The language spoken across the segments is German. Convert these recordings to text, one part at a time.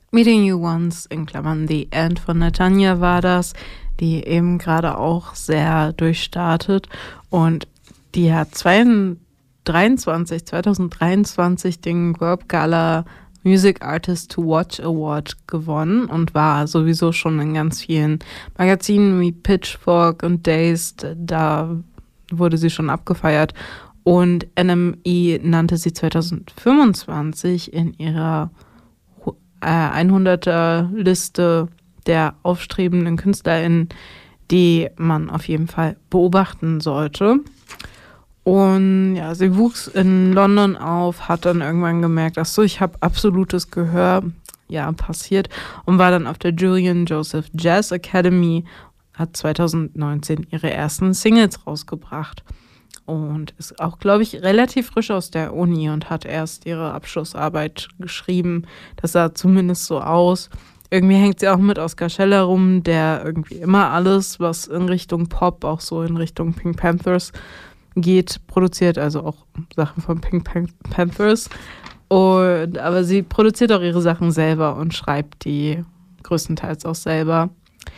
Meeting You Once, in Klammern The End von Netanya war das, die eben gerade auch sehr durchstartet. Und die hat 2023 den Globe Gala Music Artist to Watch Award gewonnen und war sowieso schon in ganz vielen Magazinen wie Pitchfork und Dazed, da wurde sie schon abgefeiert. Und NME nannte sie 2025 in ihrer 100er-Liste der aufstrebenden KünstlerInnen, die man auf jeden Fall beobachten sollte. Und ja, sie wuchs in London auf, hat dann irgendwann gemerkt, ach so, ich habe absolutes Gehör, ja, passiert, und war dann auf der Julian Joseph Jazz Academy, hat 2019 ihre ersten Singles rausgebracht und ist auch, glaube ich, relativ frisch aus der Uni und hat erst ihre Abschlussarbeit geschrieben. Das sah zumindest so aus. Irgendwie hängt sie auch mit Oscar Scheller rum, der irgendwie immer alles, was in Richtung Pop, auch so in Richtung Pink Panthers geht, produziert, also auch Sachen von Pink Panthers. Aber sie produziert auch ihre Sachen selber und schreibt die größtenteils auch selber.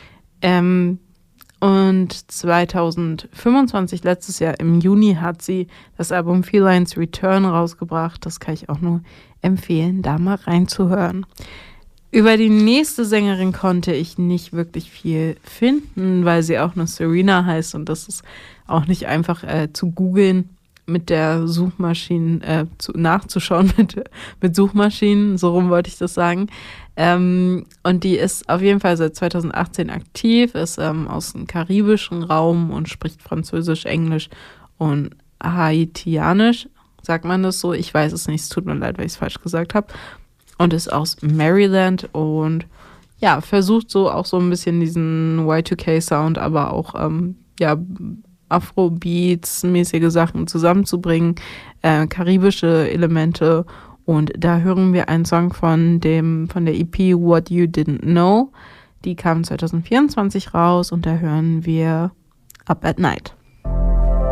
Und 2025, letztes Jahr im Juni, hat sie das Album Felines Return rausgebracht. Das kann ich auch nur empfehlen, da mal reinzuhören. Über die nächste Sängerin konnte ich nicht wirklich viel finden, weil sie auch nur Serena heißt und das ist auch nicht einfach zu googeln mit der Suchmaschine, nachzuschauen mit Suchmaschinen, so rum wollte ich das sagen. Und die ist auf jeden Fall seit 2018 aktiv, ist aus dem karibischen Raum und spricht Französisch, Englisch und Haitianisch. Sagt man das so? Ich weiß es nicht, es tut mir leid, weil ich es falsch gesagt habe. Und ist aus Maryland und ja, versucht so auch so ein bisschen diesen Y2K-Sound, aber auch Afrobeats-mäßige Sachen zusammenzubringen, karibische Elemente. Und da hören wir einen Song von der EP What You Didn't Know. Die kam 2024 raus und da hören wir Up at Night.